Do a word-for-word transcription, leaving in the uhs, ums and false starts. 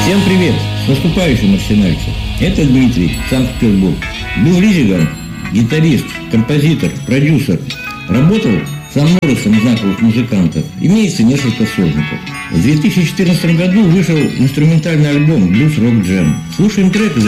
Всем привет! С наступающим, арсенальцы! Это Дмитрий, Санкт-Петербург. Был Лизиган, гитарист, композитор, продюсер. Работал со множеством знаковых музыкантов. Имеется несколько сольников. В две тысячи четырнадцатом году вышел инструментальный альбом «Blues Rock Jam». Слушаем трек из